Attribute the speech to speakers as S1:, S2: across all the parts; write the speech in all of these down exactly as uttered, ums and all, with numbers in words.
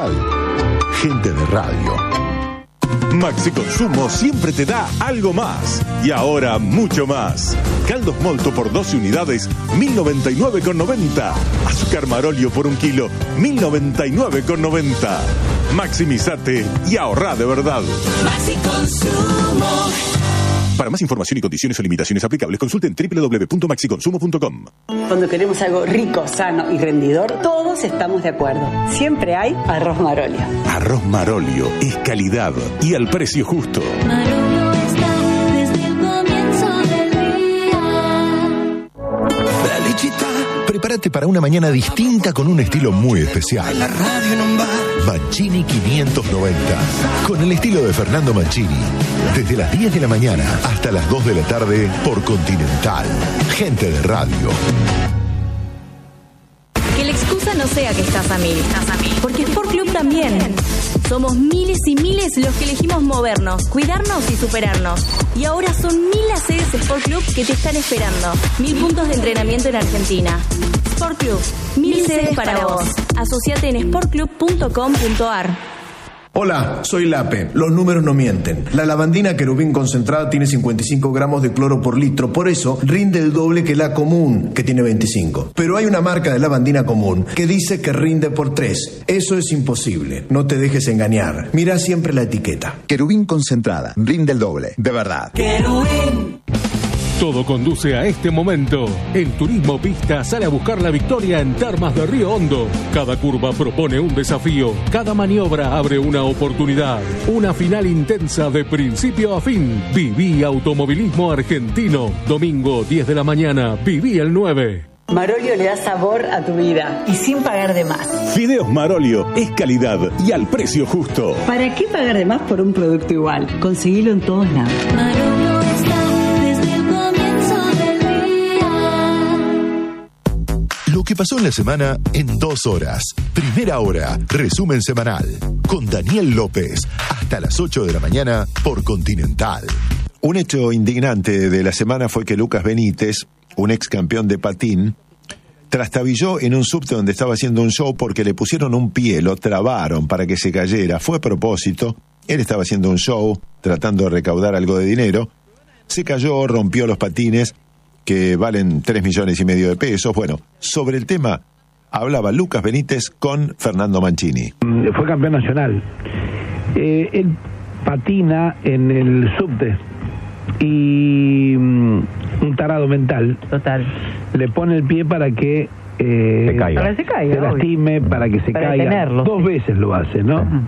S1: Continental. Gente de radio.
S2: Maxi Consumo siempre te da algo más. Y ahora mucho más. Caldos Molto por doce unidades, mil noventa y nueve con noventa. Azúcar Marolio por un kilo, mil noventa y nueve con noventa. Maximizate y ahorrá de verdad.
S3: Maxi Consumo.
S2: Para más información y condiciones o limitaciones aplicables, consulten doble u doble u doble u punto maxi consumo punto com.
S4: Cuando queremos algo rico, sano y rendidor, todos estamos de acuerdo. Siempre hay arroz Marolio.
S2: Arroz Marolio es calidad y al precio justo.
S3: Marolio está desde el comienzo del día.
S1: Felicità. Prepárate para una mañana distinta con un estilo muy especial.
S3: La radio non va.
S1: Mancini quinientos noventa. Con el estilo de Fernando Mancini. Desde las diez de la mañana hasta las dos de la tarde por Continental. Gente de radio.
S5: Que la excusa no sea que estás a mil. Estás a mil. Porque Sport Club también. Somos miles y miles los que elegimos movernos, cuidarnos y superarnos. Y ahora son mil las sedes Sport Club que te están esperando. Mil puntos de entrenamiento en Argentina. Sport Club, mil, mil sedes para, para vos. Asociate en sport club punto com punto a r.
S6: Hola, soy Lape. Los números no mienten. La lavandina querubín concentrada tiene cincuenta y cinco gramos de cloro por litro, por eso rinde el doble que la común, que tiene veinticinco. Pero hay una marca de lavandina común que dice que rinde por tres. Eso es imposible. No te dejes engañar. Mira siempre la etiqueta.
S1: Querubín concentrada. Rinde el doble. De verdad.
S3: Querubín.
S7: Todo conduce a este momento. En Turismo Pista sale a buscar la victoria en Termas de Río Hondo. Cada curva propone un desafío. Cada maniobra abre una oportunidad. Una final intensa de principio a fin. Viví automovilismo argentino. Domingo diez de la mañana. Viví el nueve.
S4: Marolio le da sabor a tu vida y sin pagar de más.
S2: Fideos Marolio es calidad y al precio justo.
S4: ¿Para qué pagar de más por un producto igual? Conseguilo en todos lados.
S3: Marolio está desde el comienzo del día.
S1: Lo que pasó en la semana en dos horas. Primera hora, resumen semanal. Con Daniel López. Hasta las ocho de la mañana por Continental.
S8: Un hecho indignante de la semana fue que Lucas Benítez, un ex campeón de patín, trastabilló en un subte donde estaba haciendo un show porque le pusieron un pie, lo trabaron para que se cayera. Fue a propósito. Él estaba haciendo un show, tratando de recaudar algo de dinero. Se cayó, rompió los patines, que valen tres millones y medio de pesos. Bueno, sobre el tema hablaba Lucas Benítez con Fernando Mancini.
S9: Fue campeón nacional. Eh, él patina en el subte y um, un tarado mental.
S10: Total.
S9: Le pone el pie para que eh,
S10: se caiga. Para que se caiga.
S9: Se lastime, obvio. Para que se para caiga.
S10: Detenerlo,
S9: Dos
S10: sí.
S9: veces lo hace, ¿no? Uh-huh.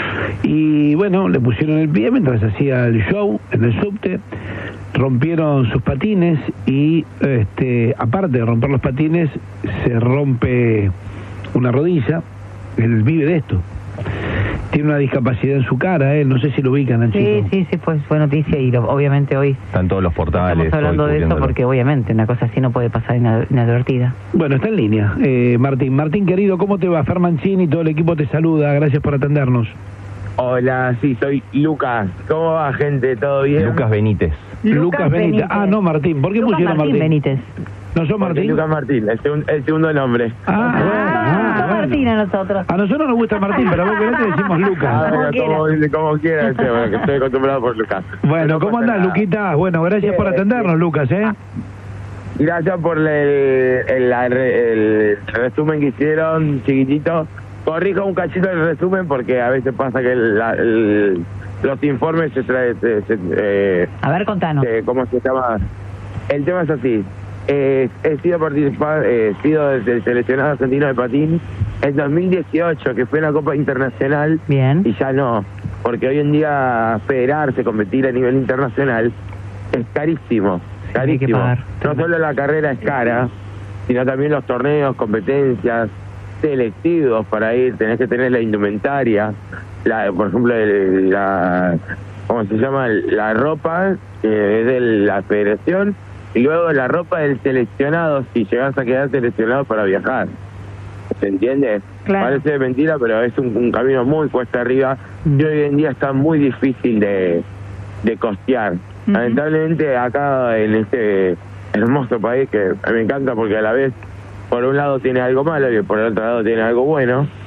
S9: Y bueno, le pusieron el pie mientras hacía el show en el subte. Rompieron sus patines y, este, aparte de romper los patines, se rompe una rodilla. Él vive de esto. Tiene una discapacidad en su cara, ¿eh? No sé si lo ubican, Nachito.
S10: Sí, sí, sí, fue, fue noticia y lo, obviamente hoy
S11: están todos los portales.
S10: Estamos hablando de eso porque obviamente una cosa así no puede pasar inadvertida.
S9: Bueno, está en línea. Eh, Martín, Martín querido, ¿cómo te va? Fer Mancini, todo el equipo te saluda, gracias por atendernos.
S12: Hola, sí, soy Lucas. ¿Cómo va, gente? ¿Todo bien?
S11: Lucas Benítez.
S9: Lucas, Lucas Benítez. Benítez. Ah, no, Martín. ¿Por qué
S10: Lucas
S9: pusieron
S10: Martín?
S9: Martín
S10: Benítez.
S9: ¿No sos Martín?
S12: Lucas Martín, el, segun, el segundo nombre.
S9: Ah, ah,
S10: ah bueno. Martín a nosotros.
S9: A nosotros nos gusta Martín, pero a vos querés te decimos Lucas.
S12: Ah, como, quiera. como quiera, bueno, que estoy acostumbrado por Lucas.
S9: Bueno, ¿cómo andás, Luquita? Bueno, gracias sí, por atendernos, sí. Lucas, ¿eh?
S12: Gracias por el, el, el, el resumen que hicieron, chiquitito. Corrijo un cachito el resumen porque a veces pasa que el, la, el, los informes se traen... Eh,
S10: a ver, contanos.
S12: Eh, ¿Cómo se llama? El tema es así. Eh, he sido participar, eh, he sido el seleccionado argentino de patín en dos mil dieciocho, que fue una Copa Internacional.
S10: Bien.
S12: Y ya no, porque hoy en día federarse, competir a nivel internacional es carísimo, carísimo. No solo la carrera es cara, sino también los torneos, competencias, selectivos para ir, tenés que tener la indumentaria, la, por ejemplo, el, la, ¿cómo se llama? La ropa, que es de la federación, y luego la ropa del seleccionado, si llegas a quedar seleccionado para viajar. ¿Se entiende? Claro. Parece mentira, pero es un, un camino muy cuesta arriba, mm. y hoy en día está muy difícil de, de costear. Mm-hmm. Lamentablemente acá en este hermoso país, que me encanta porque a la vez por un lado tiene algo malo y por el otro lado tiene algo bueno,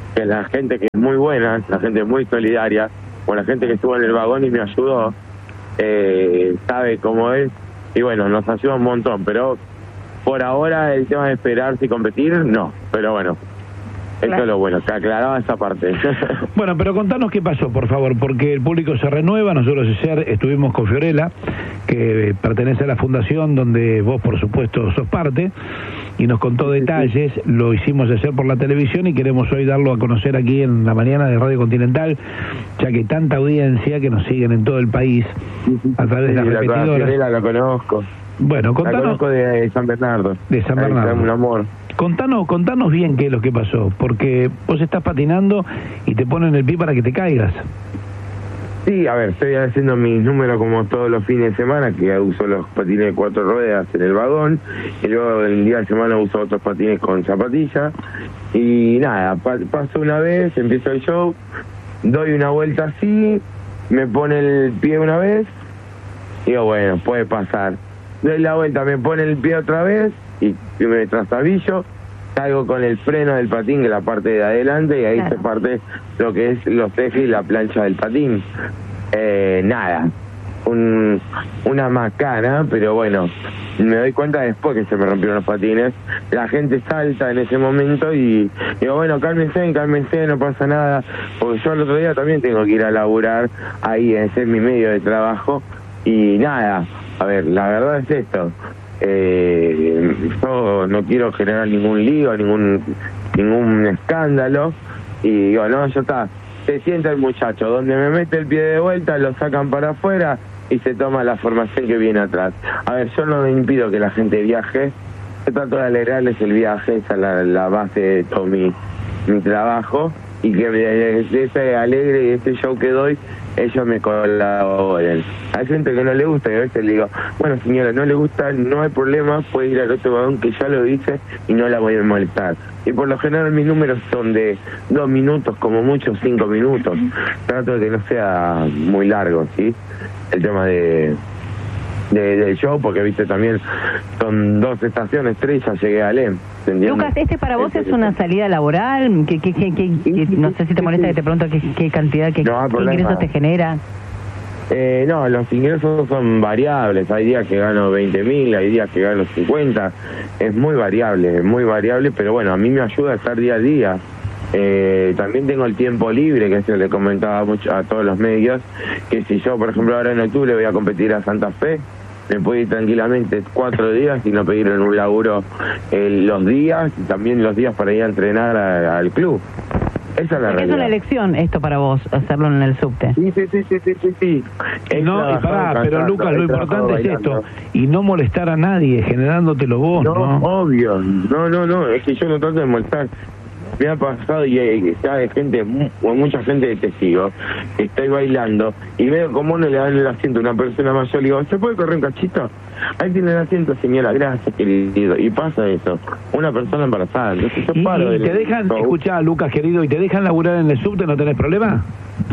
S12: que la gente que es muy buena, la gente muy solidaria, o la gente que estuvo en el vagón y me ayudó, eh, sabe cómo es, y bueno, nos ayuda un montón, pero por ahora el tema de esperarse y competir, no, pero bueno. Eso es lo bueno, que aclaraba esa parte.
S9: Bueno, pero contanos qué pasó, por favor, porque el público se renueva. Nosotros ayer estuvimos con Fiorella, que pertenece a la fundación donde vos, por supuesto, sos parte, y nos contó detalles. Lo hicimos ayer por la televisión y queremos hoy darlo a conocer aquí en la mañana de Radio Continental, ya que hay tanta audiencia que nos siguen en todo el país a través de las
S12: sí,
S9: repetidoras.
S12: La Fiorella la conozco.
S9: Bueno, contanos.
S12: La conozco de San Bernardo.
S9: De San Bernardo.
S12: Un amor.
S9: Contanos, contanos bien qué es lo que pasó, porque vos estás patinando y te ponen el pie para que te caigas.
S12: Sí, a ver, estoy haciendo mis números como todos los fines de semana, que uso los patines de cuatro ruedas en el vagón, y luego el día de semana uso otros patines con zapatilla, y nada, pa paso una vez, empiezo el show, doy una vuelta así, me pone el pie una vez, y digo, bueno, puede pasar. Doy la vuelta, me pone el pie otra vez, y me trastabillo, caigo con el freno del patín, que es la parte de adelante, y ahí claro. se parte lo que es los ejes y la plancha del patín. Eh, nada, un, una macana, pero bueno, me doy cuenta después que se me rompieron los patines. La gente salta en ese momento y digo, bueno, cálmense, cálmense, no pasa nada, porque yo el otro día también tengo que ir a laburar ahí, ese es mi medio de trabajo, y nada, a ver, la verdad es esto. Eh, yo no quiero generar ningún lío, ningún ningún escándalo, y digo, no, ya está, se sienta el muchacho, donde me mete el pie de vuelta, lo sacan para afuera y se toma la formación que viene atrás. A ver, yo no me impido que la gente viaje, yo trato de alegrarles el viaje, esa es la, la base de todo mi, mi trabajo, y que de ese alegre y ese show que doy, ellos me colaboran. Hay gente que no le gusta y a veces le digo, bueno señora, no le gusta, no hay problema, puede ir al otro vagón que ya lo hice y no la voy a molestar. Y por lo general mis números son de dos minutos, como mucho cinco minutos. Trato de que no sea muy largo, ¿sí? El tema de... De, del show, porque viste también son dos estaciones, tres, ya llegué a Alem.
S10: Lucas, ¿este para vos es una salida laboral? ¿Qué, qué, qué, qué, qué, no sé si te molesta que te pregunto qué, qué cantidad, qué,
S12: no,
S10: qué ingresos te genera?
S12: Eh, no, los ingresos son variables. Hay días que gano veinte mil, hay días que gano cincuenta. Es muy variable, es muy variable, pero bueno, a mí me ayuda a estar día a día. Eh, también tengo el tiempo libre, que se le comentaba mucho a todos los medios, que si yo, por ejemplo, ahora en octubre voy a competir a Santa Fe, me puedo ir tranquilamente cuatro días y no pedir en un laburo eh, los días, y también los días para ir a entrenar a, al club. Esa es la realidad.
S10: Es una elección esto para vos, hacerlo en el subte.
S12: Sí, sí, sí, sí, sí, sí. sí.
S9: No, y pará, pero Lucas, lo importante es esto, y no molestar a nadie, generándotelo vos, ¿no?
S12: No, obvio, no, no, no, es que yo no trato de molestar. Me ha pasado y hay, hay gente, o mucha gente de testigos, estoy bailando y veo cómo no le dan el asiento a una persona mayor, y digo, ¿se puede correr un cachito? Ahí tiene el asiento, señora, gracias, querido. Y pasa eso, una persona embarazada. Entonces yo
S9: y,
S12: paro
S9: y te dejan, escuchá, Lucas, querido, ¿y te dejan laburar en el subte? ¿No tenés problema?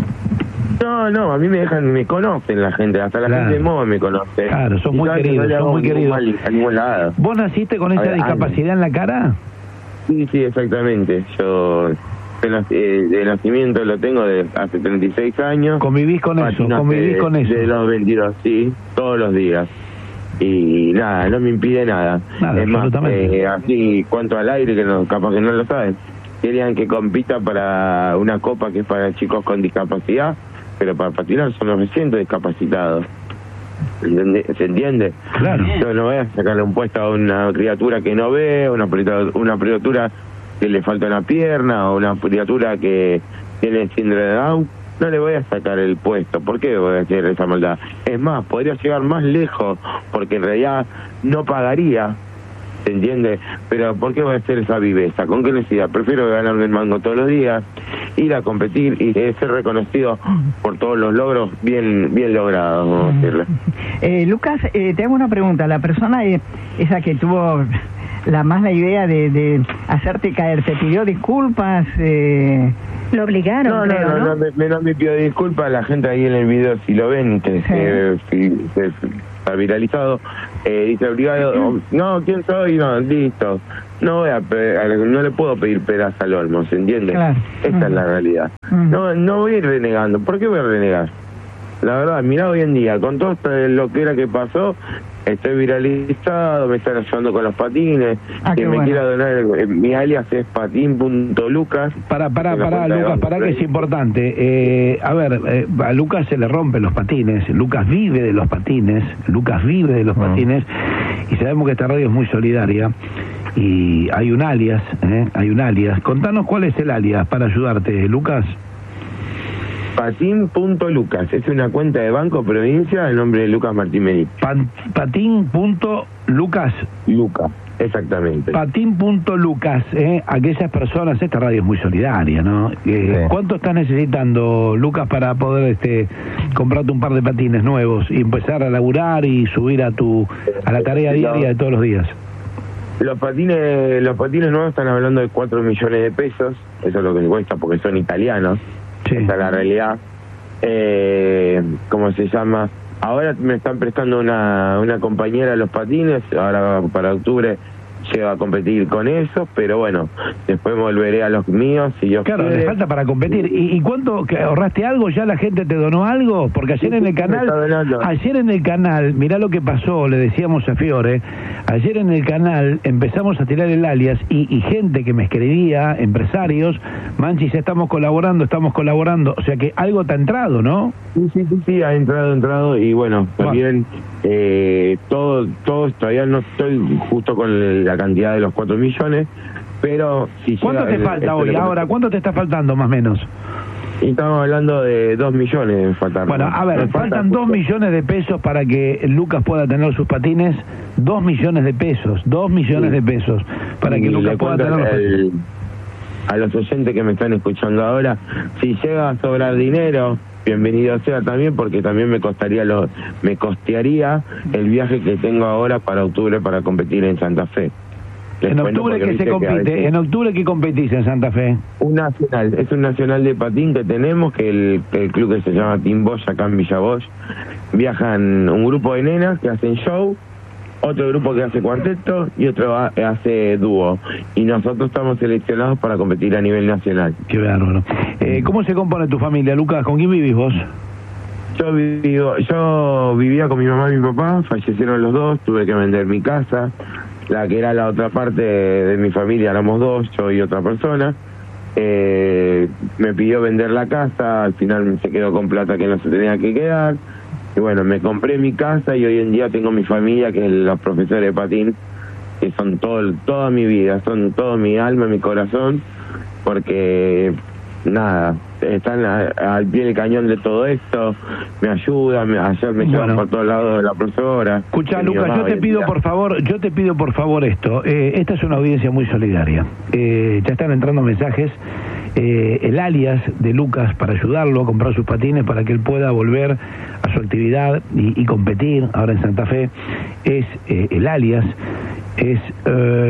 S12: No, no, a mí me dejan, me conocen la gente, hasta la claro. gente de moda me conoce.
S9: Claro, sos muy querido, no sos muy querido.
S12: A ningún lado.
S9: ¿Vos naciste con esa ver, discapacidad en la cara?
S12: Sí, sí, exactamente. Yo de, de nacimiento lo tengo de hace treinta y seis años.
S9: ¿Convivís con eso? ¿Convivís
S12: de,
S9: con eso?
S12: De los veintidós, sí, todos los días. Y nada, no me impide nada.
S9: Nada,
S12: es más, eh, así, cuanto al aire, que no, capaz que no lo saben, querían que compita para una copa que es para chicos con discapacidad, pero para patinar son novecientos discapacitados. ¿Se entiende?
S9: Claro.
S12: Yo no voy a sacarle un puesto a una criatura que no ve, una una criatura que le falta una pierna, o una criatura que tiene síndrome de Down. No le voy a sacar el puesto. ¿Por qué voy a hacer esa maldad? Es más, podría llegar más lejos, porque en realidad no pagaría, ¿se entiende? Pero ¿por qué voy a hacer esa viveza? ¿Con qué necesidad? Prefiero ganarme el mango todos los días, ir a competir y ser reconocido por todos los logros bien bien logrados, vamos a decirle.
S10: Eh, Lucas, eh, te hago una pregunta. La persona eh, esa que tuvo la más la idea de, de hacerte caer, ¿te pidió disculpas? Eh... Lo obligaron,
S12: no,
S10: creo,
S12: no, no,
S10: ¿no?
S12: no, me, me, no me pido disculpas. La gente ahí en el video, si lo ven, que sí. se, se, se, se ha viralizado, eh, dice obligado, no, ¿quién soy? No, listo. no voy a pe- no le puedo pedir peras al olmo, ¿se entiende?
S10: Claro.
S12: Esta
S10: Mm.
S12: es la realidad.
S10: Mm.
S12: No, no voy a ir renegando. ¿Por qué voy a renegar? La verdad, mirá hoy en día, con todo esto de lo que era que pasó, estoy viralizado, me están ayudando con los patines,
S10: Ah,
S12: quien me
S10: bueno.
S12: quiera donar, el- mi alias es patín punto lucas.
S9: Para, para,
S12: En la
S9: para,
S12: cuenta de
S9: Lucas,
S12: banco.
S9: para que es importante. Eh, a ver, eh, a Lucas se le rompen los patines, Lucas vive de los patines, Lucas vive de los patines, y sabemos que esta radio es muy solidaria, y hay un alias, ¿eh? hay un alias. Contanos cuál es el alias para ayudarte, Lucas.
S12: patín punto lucas, es una cuenta de banco provincia, el nombre de Lucas Martín Benítez.
S9: Pan- Patín.lucas.
S12: Lucas, exactamente.
S9: Patín.lucas, ¿eh? Aquellas personas, esta radio es muy solidaria, ¿no? Eh,
S11: Sí.
S9: ¿Cuánto estás necesitando, Lucas, para poder este comprarte un par de patines nuevos y empezar a laburar y subir a tu a la tarea diaria de todos los días?
S12: Los patines, los patines nuevos están hablando de cuatro millones de pesos, eso es lo que cuesta porque son italianos,
S9: Sí.
S12: esa es la realidad. Eh, ¿Cómo se llama? Ahora me están prestando una, una compañera los patines, ahora para octubre llego a competir con eso, pero bueno, después volveré a los míos si yo
S9: Claro, le falta para competir. ¿Y, y cuánto que ahorraste algo? ¿Ya la gente te donó algo? Porque ayer en el canal, ayer en el canal, mirá lo que pasó, le decíamos a Fiore, ayer en el canal empezamos a tirar el alias y, y gente que me escribía, empresarios, Manchi, ya estamos colaborando, estamos colaborando, o sea que algo te ha entrado, ¿no?
S12: Sí, sí, sí, sí, ha entrado, entrado, y bueno, también eh, todo, todo, todavía no estoy justo con la cantidad de los cuatro millones, pero si
S9: ¿Cuánto
S12: llega
S9: te
S12: el-
S9: falta
S12: esto
S9: hoy?
S12: lo que-
S9: Ahora, ¿cuánto te está faltando más o menos?
S12: Y estamos hablando de dos millones de faltar.
S9: Bueno, a ver,
S12: Me falta
S9: faltan dos
S12: justo-
S9: millones de pesos para que Lucas pueda tener sus patines, dos millones de pesos, dos millones de pesos para que
S12: Y
S9: Lucas
S12: le
S9: pueda
S12: cuento
S9: tener los patines.
S12: el- a los oyentes que me están escuchando ahora, si llega a sobrar dinero, bienvenido sea también, porque también me costaría lo, me costearía el viaje que tengo ahora para octubre para competir en Santa Fe. Les
S9: En
S12: cuento
S9: octubre
S12: porque
S9: que se
S12: viste a
S9: compite,
S12: veces-
S9: en octubre que competís en Santa Fe.
S12: Un nacional, es un nacional de patín que tenemos, que el, que el club que se llama Team Bosch, acá en Villa Bosch, viajan un grupo de nenas que hacen show, otro grupo que hace cuarteto y otro ha- hace dúo. Y nosotros estamos seleccionados para competir a nivel nacional.
S9: Qué bárbaro. Eh, ¿Cómo se compone tu familia, Lucas? ¿Con quién vivís vos?
S12: Yo, vivo, yo vivía con mi mamá y mi papá, fallecieron los dos, tuve que vender mi casa, la que era la otra parte de mi familia, éramos dos, yo y otra persona. Eh, me pidió vender la casa, al final se quedó con plata que no se tenía que quedar. Y bueno, me compré mi casa y hoy en día tengo mi familia, que es los profesores de patín, que son todo, toda mi vida, son todo mi alma, mi corazón, porque nada, están a- al pie del cañón de todo esto, me ayudan, me, ayer me llevan
S9: Bueno.
S12: por todos lados de la profesora.
S9: Escucha,
S12: que mi
S9: Lucas,
S12: mamá
S9: yo
S12: hoy
S9: te
S12: en
S9: pido
S12: día-
S9: por favor, yo te pido por favor esto. Eh, esta es una audiencia muy solidaria. Eh, ya están entrando mensajes. Eh, el alias de Lucas para ayudarlo a comprar sus patines para que él pueda volver a su actividad y, y competir ahora en Santa Fe es eh, el alias es eh,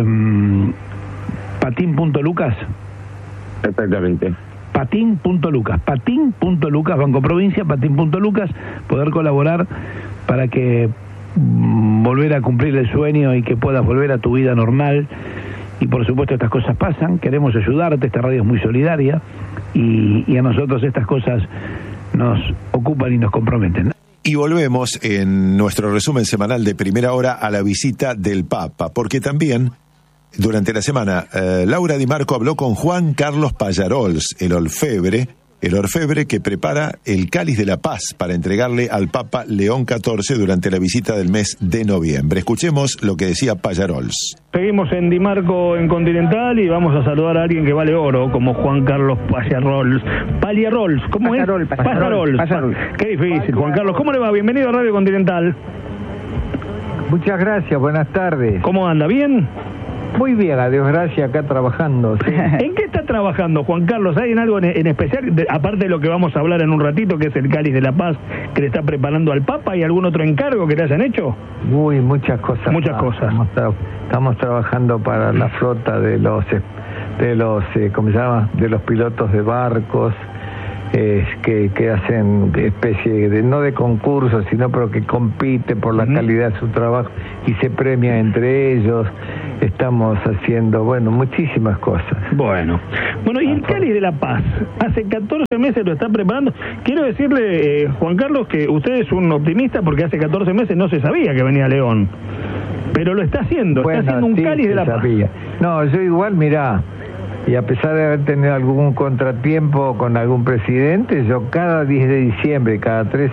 S9: patín.lucas.
S12: Exactamente.
S9: Patín.lucas, patín.lucas, Banco Provincia, patín.lucas, poder colaborar para que mm, volver a cumplir el sueño y que puedas volver a tu vida normal. Y por supuesto estas cosas pasan, queremos ayudarte, esta radio es muy solidaria y, y a nosotros estas cosas nos ocupan y nos comprometen.
S8: Y volvemos en nuestro resumen semanal de Primera Hora a la visita del Papa, porque también durante la semana eh, Laura Di Marco habló con Juan Carlos Pallarols, el orfebre, el orfebre que prepara el Cáliz de la Paz para entregarle al Papa León catorce durante la visita del mes de noviembre. Escuchemos lo que decía Pallarols.
S13: Seguimos en Di Marco en Continental y vamos a saludar a alguien que vale oro, como Juan Carlos Pallarols. Pallarols, ¿cómo
S10: Pajarol,
S13: es?
S10: Pajarol, Pajarol.
S13: Qué difícil, Juan Carlos. ¿Cómo le va? Bienvenido a Radio Continental.
S11: Muchas gracias, buenas tardes.
S13: ¿Cómo anda? ¿Bien?
S11: Muy bien, a Dios gracias, acá trabajando. Sí.
S13: ¿En qué está trabajando, Juan Carlos? ¿Hay en algo en, en especial, de- aparte de lo que vamos a hablar en un ratito, que es el Cáliz de la Paz, que le está preparando al Papa? ¿Hay algún otro encargo que le hayan hecho?
S11: Uy, muchas cosas.
S13: Muchas
S11: más.
S13: cosas.
S11: Estamos, tra- estamos trabajando para la flota de los, eh, de los, eh, ¿cómo se llama? De los pilotos de barcos. Eh, que, que hacen especie de, no de concursos, sino pero que compiten por la calidad de su trabajo y se premia entre ellos. estamos haciendo, bueno, muchísimas cosas.
S13: Bueno, bueno, y el Cáliz de la Paz, hace catorce meses lo está preparando. Quiero decirle, eh, Juan Carlos, que usted es un optimista porque hace catorce meses no se sabía que venía León. Pero lo está haciendo,
S11: bueno,
S13: está haciendo un
S11: sí,
S13: Cáliz de la
S11: sabía.
S13: Paz.
S11: No, yo igual, mirá, y a pesar de haber tenido algún contratiempo con algún presidente, yo cada diez de diciembre, cada tres